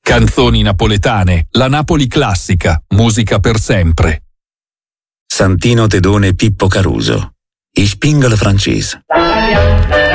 Canzoni napoletane, la Napoli classica, musica per sempre. Santino Tedone Pippo Caruso, Ich Pingle francese.